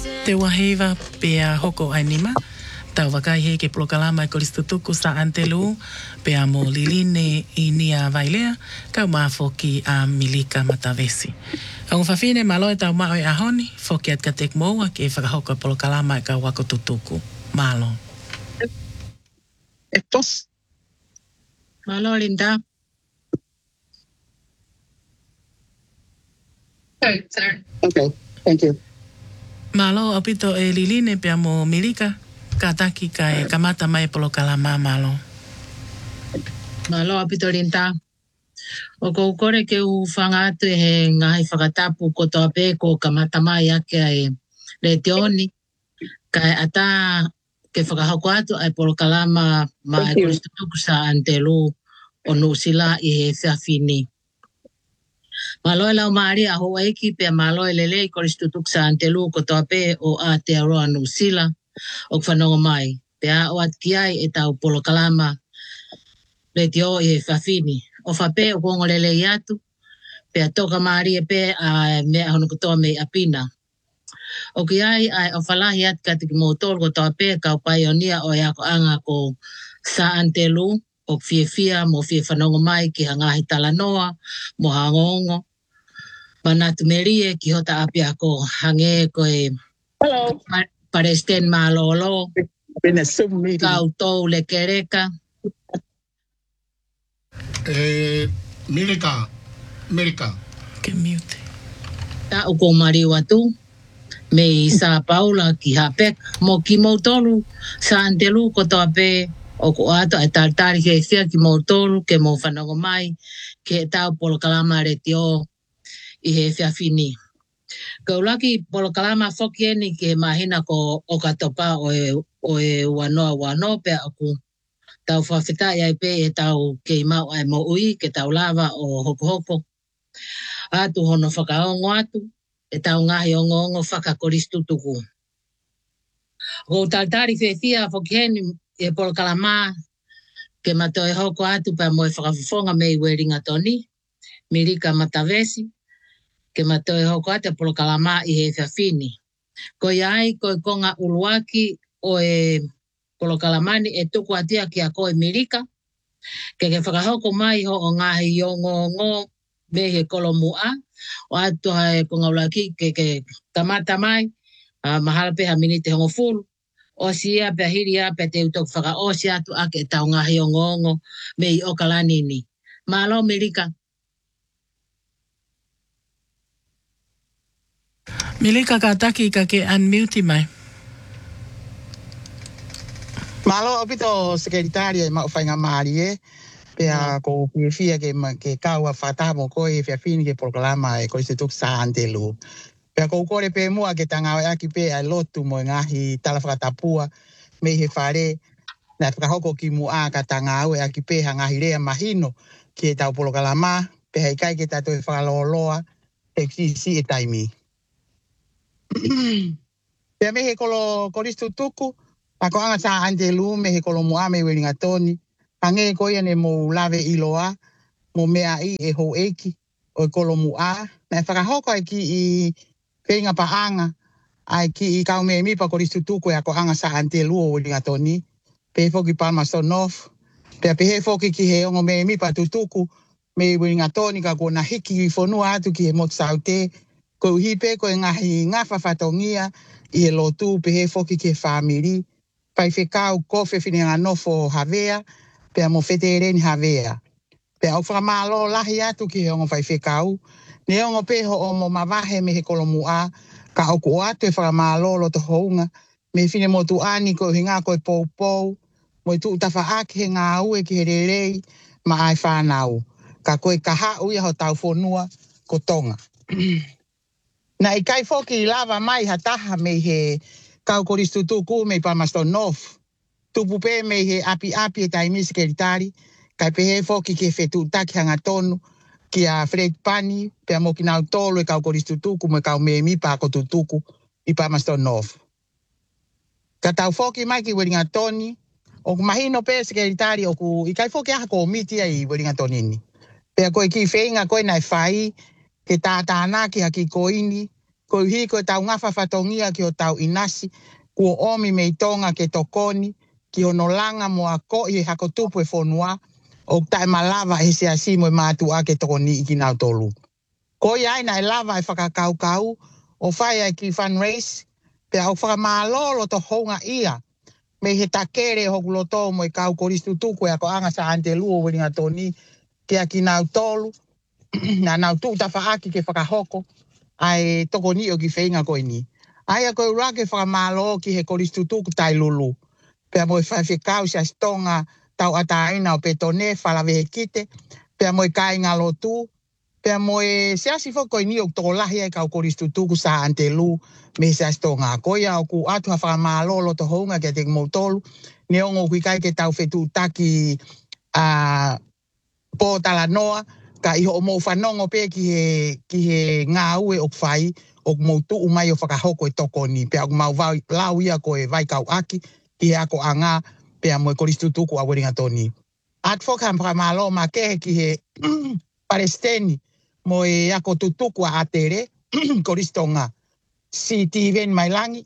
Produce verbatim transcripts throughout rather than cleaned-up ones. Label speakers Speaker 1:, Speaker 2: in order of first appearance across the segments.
Speaker 1: Te wahiva pea hoko ainima. Tau wakai he ke plokalama e koristutuku sa antelu. Pea mo liline i nia vailea. Kau maa foki a Milika Matavesi. Ang whawhine malo e tau mao e ahoni. Foki at katek moua ke whakahoko e plokalama e kau wako tutuku. Malo.
Speaker 2: Estos.
Speaker 3: Malo, Linda.
Speaker 2: Okay, sir. Okay, thank you.
Speaker 1: Malo, apito e liline pea mo Milika. Ka taki ka e kamata mai polokalama, Malo.
Speaker 3: Malo, apito Linda. O ko kore ke u whanga atu he ngahi whakatapu ko toa pe ko kamata mai ake ai le te oni. Ka e ata ke whakahoko atu ai polokalama ma e koristutuku sa antelu o nusila i he whiawhini. Malo e lau maari a hoa iki pia malo e lele i koristutuku sa antelu ko toa pe o Aotearoa nusila o whanonga mai. Pea o atkiai e tau polokalama le te o i he whiawhini. O whape o kongo lele i atu, pea toka maari e pe a mea hono kutoa me apina. O ki ai ai o whalahi atu ka tiki mō tōru ko toa pe ka o paionia o eako anga ko sa antelu o fie fia mo fie whanongo mai ki hangahi talanoa mo hangongo. Manatu merie ki hota apia ko hange ko e
Speaker 2: Hello.
Speaker 3: Paresten malolo.
Speaker 2: Been a Zoom meeting.
Speaker 3: Kau tau le kereka.
Speaker 4: Eh, Milika, Milika.
Speaker 1: Ke mute.
Speaker 3: Ta uko mariwa tu. Me sa Paula ki hapek. Mo ki mautolu sa antelu ko toa pe o ko ato e tartari ke fia ki mautolu ke mo whanongo mai ke tau polokalama re tio i he fia fini. Kaulaki polokalama foki eni ke mahina ko o katopa o e, o e wanoa wanoa pe aku. Tau whawhita iai pe e tau kei mau ai mo ui ke tau lava o hoko hoko. Atu hono whakaongo atu e tau ngahi ongo ongo whakakoristutuku. Ko tautari whewhia whokiheni e polokalama ke mato e hoko atu pa mo e whakafufonga me i weringa toni. Milika Matavesi ke mato e hoko atu e polokalama i he whiawhini. Ko iai ko i konga uluaki o e polokalamani e tuku atia ki a koe Milika. Ke ke whakahoko mai ho o ngahi ongo ongo me he kolomua. O atu hae konga ulaki ke ke tamata mai. Uh, mahala pe ha minite hongo fulu. O sia pe hiria pe te utok whaka o si atu ake tau ngahi ongo ongo me i okalani ni. Malo Milika.
Speaker 1: Milika ka taki ka ke unmute mai.
Speaker 2: Malo apito sekretaria ma whainga maari e. Pea ko whiawhia ke, ke kaua whatamo koe whiawhini ke polokalama e koristutuku sa antelu. Pea ko kore pe mua ke tanga o aki pe ai lotu mo ngahi tala whakatapua me he whare na whakahoko ki mua ka tanga au e aki pe hangahi rea mahino ki e tau polokalama pe hei kai ke tato e whakaloloa e kisi e taimi. Pea me he kolo koristutuku ako anga sa antelu me he kolo mua me weringa toni hange ko ia ne mo lave iloa mo mea i e ho eki o e kolo mua na whakahoko ai ki i Penga paanga ai ki i kau me mi pa koristutuku e ako anga sa antelu o weringa toni. Pe foki palma sonof. Pe pe he foki ki he ongo me mi pa tutuku me weringa toni ka kona hiki i fonua atu ki he motsaute. Ko uhipe ko e ngahi ngafa fatongia i he lotu pe he foki ki he whamiri. Pai whekau kofe whine nganofo havea pe a mo fete ereni havea. Pe au whakamalo lahi atu ki he ongo whai whekau. Ne ongo peho o mo mawahe me he kolomua ka oku o atu e whakamalolo to hounga me whine mo tu ani ko hinga ko e pou pou mo i tu tafa aki he ngā ue ki he rerei ma ai whanau ka koe kaha uia ho tau whonua ko tonga. Na i kai foki i lava mai hataha me he kau koristutuku me i palmasto nof tupu pe me he api api e taimi sekeritari kai pe he foki ki he whetu taki hanga tonu ki a Fred Pani, pe a moki nau tolo e kau koristutuku, mo e kau me mi pa ko tutuku i Palmerston North. Ka tau foki mai ki weringa toni, o ku mahino pe sekeritari, o ku i kai foki aha ko omiti ai weringa toni ni. Pe a koe ki whenga koe nai whai, ke tātāna ki haki koini, ko hi ko tau ngafa fatongia ki o tau inasi, ko omi me tonga ke tokoni, ki ono langa mo a ko i hako tupu e fonua, o tae malava e se asimo e mātu a ke tokoni i ki nau tolu. Ko i aina e lava e whakakau kau, o whai ki fundraise, pe au whakamālolo to honga ia, me he takere hoku loto mo i kau koristu tuku e ako anga sa ante luo wiringa toni, ke a ki nau tolu, na nau tu ta whaaki ke whakahoko, ai toko ni o ki whainga koe ni. Ai a koe urake whakamālo ki he koristu tuku tai lulu. Pea mo i whaiwhekau sa stonga tau ataina o petone, whalawe he kite, pea mo i kai ngā lotu, pea mo e seasi fo koe ni o toko lahi ai kau koristu tuku sa ante lu, me sa stonga. Koe au ku atu ha whakamālo lo to hounga ke te motolu, ne ongo kui kai ke tau whetu taki a po tala noa, ka iho o mou whanongo pe ki he, ki he ngā ue o kwhai, o mou tu umai o whakahoko e toko ni. Pea o mau vai, lau ia ko e vai kau aki, ki he ako a ngā, pea mo e koristu tuku a weringa toni. At whakam whakamalo ma kehe ki he Palestini, mo e ako tutuku a atere, koristonga. Si ti ven mai langi,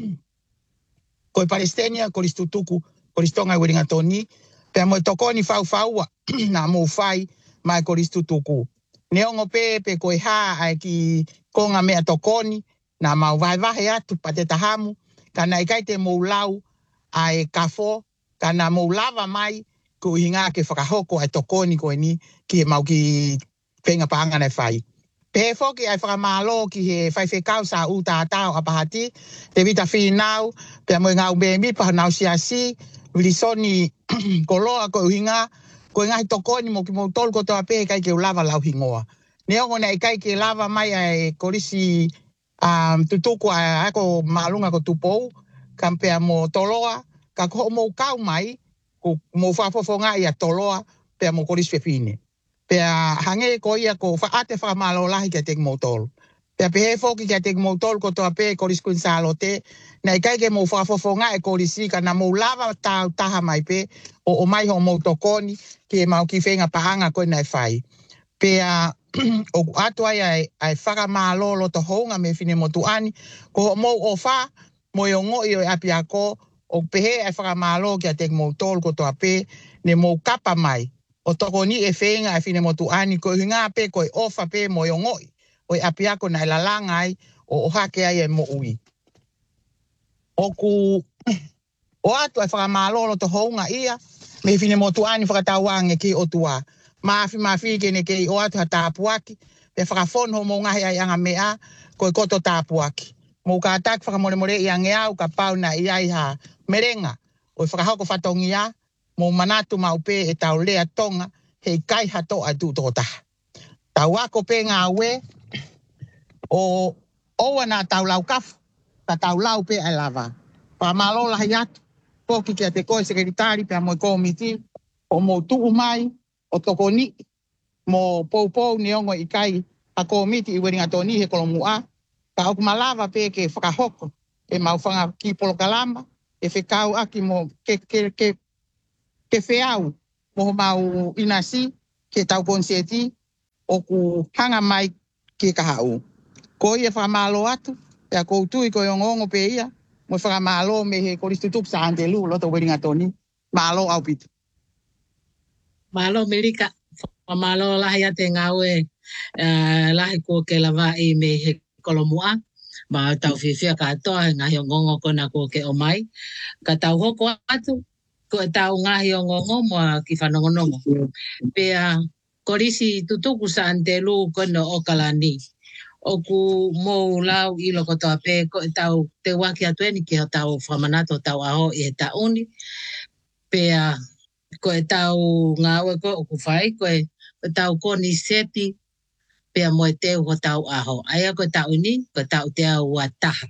Speaker 2: ko e Palestinia, koristu tuku, koristonga a weringa toni, pea mo e tokoni whau whaua, na mou whai, mai koristu tuku. Neongo pe pe koe ha ai ki konga mea tokoni, na mau vai vahe atu pa te tahamu, ka na ikai te mou lau ai kafo, ka na mou lava mai, ko hinga ke whakahoko ai tokoni koe ni, ki he mau ki whenga paanga nei whai. Pe he whoki ai whakamālo ki he whaiwhekau sa u tātau apahati, te vita whinau, pe mo ngau bemi pa nau siasi, wilisoni koloa ko hinga, ko ngai tokoni mo ki mo tol ko toa pe kai ke lava lau hingoa. Ne ongo nei kai ke lava mai ai korisi um, tutuku ai ako malunga ko tupou, kampea mo toloa, ka ko mo kau mai, ko mo whafofonga ia toloa, pea mo korisi pepine. Pea hange ko ia ko whaate whamalo lahi kia teki mo tolu. Pea pe he foki kia teki mo tolu ko toa pe korisi kuin salote, nei kai ke mo whafofonga e korisi ka na mo lava tau taha mai pe, o o mai ho mo tokoni, ki e mau ki whenga pahanga koe nei whai. Pea o atu ai ai, ai whakamālolo to hounga me whine mo tuani, ko mo o wha, mo i o ngoi o api ako, o pehe ai whakamālo kia teki mo tolu ko toa pe, ne mo kapa mai, o toko ni e whenga ai whine mo tuani, ko hinga pe ko i ofa pe mo i o ngoi, o api ako nai lalanga ai, o o hake ai e mo ui. O ku, o atu ai whakamālolo to hounga ia, me whine mo tuani whakatauange ki o tua. Maafi maafi ke ne ke o atu ha tāpuaki, pe whakafonho mo ngahi ai anga mea, ko i koto tāpuaki. Mo ka atak whakamore more i ange au ka pau na i ai ha merenga, o i whakahoko whatongia, mo manatu maupe e tau lea tonga, hei kai hato a tu toko taha. Tau wako pe ngā ue, o oua nā tau lau kafu, ka tau lau pe ai lava. Whamalola hai atu, poki kia te koe sekretari pe a mo i komiti, o mo tuu mai, o toko ni, mo pou pou ni ongo i kai a komiti i weringa toni he kolomu a, ka auku malava pe ke whakahoko, e mau whanga ki polokalama, e whekau aki mo ke, ke, ke, ke wheau, mo mau inasi, ke tau konseti, o ku hanga mai ke kahau. Ko ia whakamalo atu, e a koutui ko ongo pe ia, mo whakamalo me he koristutuk sa antelu, loto weringa toni, malo au pitu.
Speaker 3: Malo Melika, malo lahi a te ngaue, uh, lahi ko ke lava i me he kolomua, ma tau whiwhia katoa, ngahi o ngongo kona ko ke o mai, ka tau hoko atu, ko tau ngahi o ngongo mua ki whanongonongo. Pea korisi tutuku sa antelu kona o kalani, o ku mou lau i loko toa pe, ko tau te waki atueni ki o tau whamanato tau aho i he tauni, pea ko e tau ngā ue ko o kuwhai, ko e tau koni seti, pea mo e teu ho tau aho. Aia ko e tau ni, ko e tau te au ataha.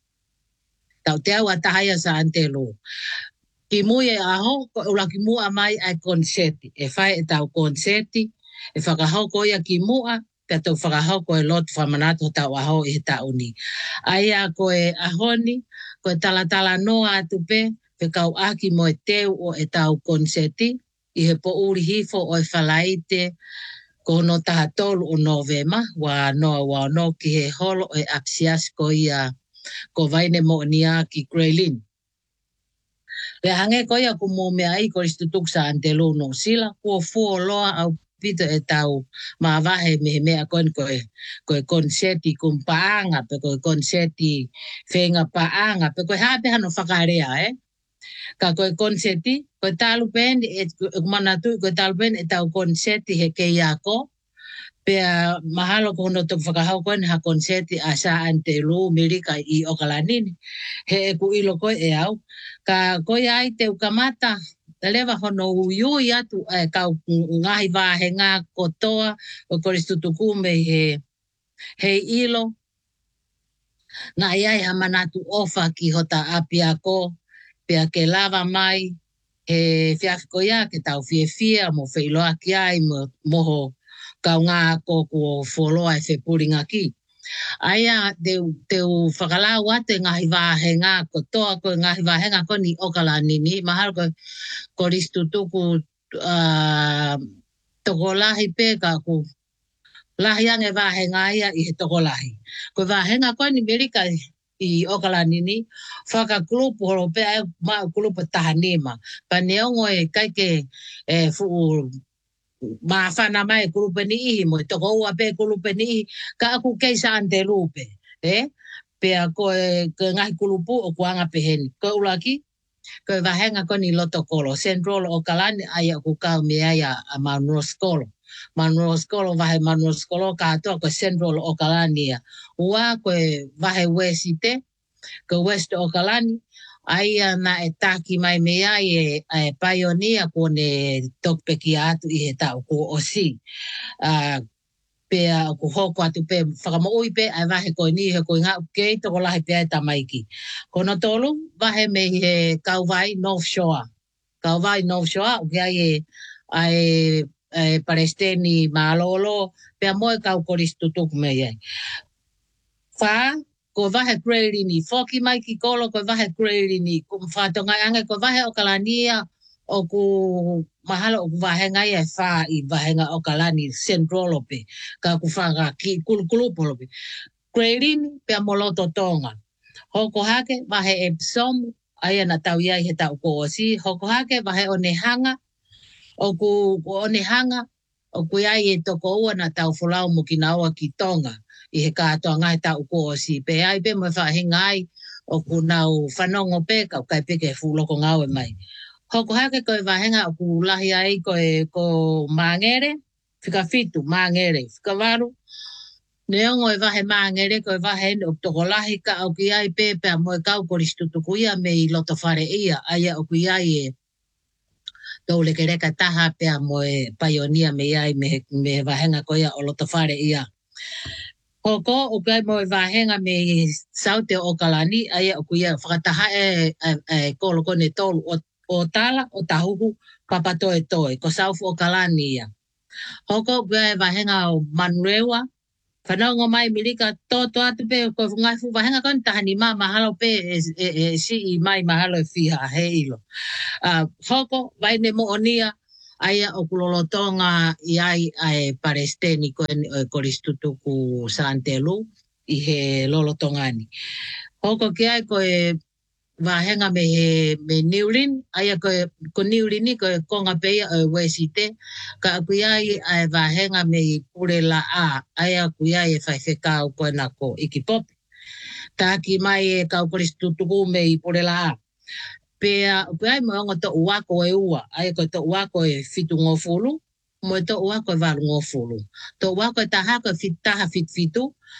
Speaker 3: Tau te au ataha ia sa antelu. Ki mui e aho, ko e ula ki mua mai ai konseti. E whai e tau konseti, e whakahau ko ia ki mua, pea tau whakahau ko e lotu whamanato tau aho i he tau ni. Aia ko e ahoni, ko e talatala noa atu pe, pe kau aki mo e teu o e tau konseti, i he po uri hifo o e whalaite, ko no taha tolu o novema wa no wa no ki he holo e apsias ko ia ko vaine mo nia ki Greylin. Le hange ko ia ku mo me ai ko istutuk sa antelo no sila ko fu loa au pito e tau ma vahe me me a kon ko ko konseti kum paanga pe ko konseti fenga paanga pe ko hape hano fakarea eh ka ko konseti ko talu pen e mana tu ko talu pen e tau konseti he ke yako pe mahalo ko no to fakahau kon ha konseti asa antelo Amerika I okalanini he ku ilo ko e au ka ko ai te ukamata lewa hono uyu ia tu e kau ngahi vahe ngā kotoa o koristutuku me he he ilo na iai hamanatu ofa ki hota api ako pea ke lava mai he fiafiko ia ke tau fie fia mo feiloa ki ai mo moho kau ngā ko ko foloa e fepuringa ki. Aia te te whakalau ate ngahi vahe ngā kotoa ko ngahi vahe ngā koni okalanini mahal ko koristutuku uh, tokolahi pe ka ku lahi ange vahe ngā ia I he tokolahi. Ko vahe ngā koni Amerika I okalanini whaka kulupu horo pe ai maa kulupu tahanima. Pa neongo e kaike e fuu ma fana mai kulupe ni ihi mo toko ua pe kulupe ni ihi ka aku keisa ante lupe eh pe ko ke ngai kulupu o kuanga peheni ko ulaki ko vahenga ko ni loto kolo central o kalani aya ku ka me aya Manuro Skolo Manuro Skolo vahe Manuro Skolo ka to ko central o kalani ua ko vahe wesite ko west o kalani Aia na e taki mai mea e, e pioneer ko ne tokpeki atu I he tau ko osi. Uh, pea ko hoko atu pe whakamoui pe ai vahe ko ni he ko ngā kei toko lahi pe ai tamaiki. Kono tolu vahe me he Kauwai North Shore. Kauwai North Shore o kia e ai e Palestini malolo pea moe kau koristutuk me iai. Wha ko vahe Greylini, foki mai ki kolo ko vahe Greylini, ko whatonga ange ko vahe o kalania o ku mahalo o ku vahe ngai e wha I vahe nga o kalani centrolope, ka ku whanga ki kulukulupo. Greylini pia moloto tonga. Hoko hake vahe Epsom, aia na tau iai he tau ko osi, hoko hake vahe o nehanga, o ku o nehanga, o ku iai e toko ua na tau fulau mo ki naua ki tonga. I he kātoa ngai tau ko o si pe ai pe mo whahinga ai o ku nau whanongo pe kau kai peke fuloko ngau e mai. Hoko hake koe wahenga o ku lahi ai koe ko mangere, whika fitu mangere, whika waru. Neongo e wahe mangere koe wahe o toko lahi ka au ki ai pe pe mo e kau koristutuku ia me I loto whare ia aia o ku iai e tau leke reka taha pe mo e paionia me iai me, me wahenga koe ia o loto whare ia. Hoko o kai mo vahenga me saute o kalani ai o kuia whakataha e, e, e kolo kone tolu o, o tala o tahuhu papatoe toe ko saufu o kalani ia. Hoko kai vahenga o Manurewa whanongo mai milika toto atu pe ko ngai fu vahenga kon tahani ma mahalo pe e, e, e si I mai mahalo e fiha he ilo. Uh, hoko vaine mo onia aia o kulolotonga I ai ai Palestini ko e koristutuku sa antelu I he lolotongani. Hoko ki ai ko e vahenga me he me Niulin, aia ko ko Niulini ko e konga peia o wesite, ka aku ai ai vahenga me pure la a, aia ku ai e whaifekau ko na ko ikipop. Taki mai e kau koristutuku me pure la a. Pea, pea mo ngo to uako e ua, ai ko to uako e fitu ngofulu, mo to uako e valu ngofulu. To uako e taha ko fit taha fit fitu,